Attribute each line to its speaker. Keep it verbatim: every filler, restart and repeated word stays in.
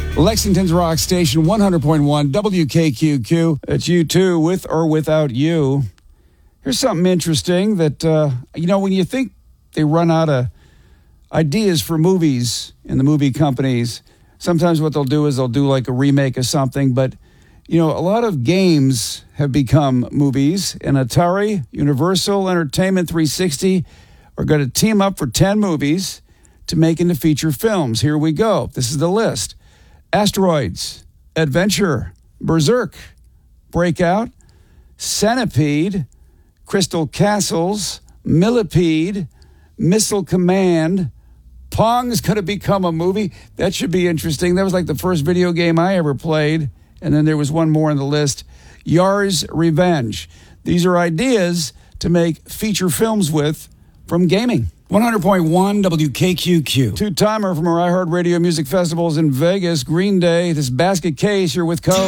Speaker 1: Lexington's rock station, one hundred point one W K Q Q. It's U two, with or without you. Here's something interesting that, uh, you know, when you think they run out of ideas for movies in the movie companies, sometimes what they'll do is they'll do like a remake of something. But, you know, a lot of games have become movies, and Atari, Universal Entertainment three sixty are going to team up for ten movies to make into feature films. Here we go. This is the list. Asteroids, Adventure, Berserk, Breakout, Centipede, Crystal Castles, Millipede, Missile Command. Pong's going to become a movie. That should be interesting. That was like the first video game I ever played. And then there was one more on the list, Yar's Revenge. These are ideas to make feature films with from gaming.
Speaker 2: one hundred point one W K Q Q.
Speaker 1: Two-timer from our iHeartRadio Music Festivals in Vegas, Green Day. This Basket Case, you're with Code.